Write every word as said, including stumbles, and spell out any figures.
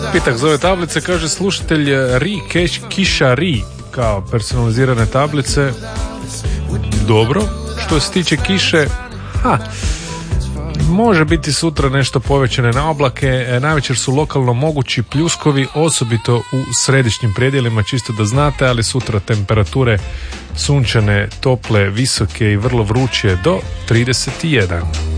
Upitak za ove tablice, kaže slušatelj Ri Keš, Kiša Ri, kao personalizirane tablice. Dobro, što se tiče kiše, ha, može biti sutra nešto povećane na oblake, navečer su lokalno mogući pljuskovi, osobito u središnjim predjelima, čisto da znate, ali sutra temperature sunčane, tople, visoke i vrlo vruće do trideset jedan.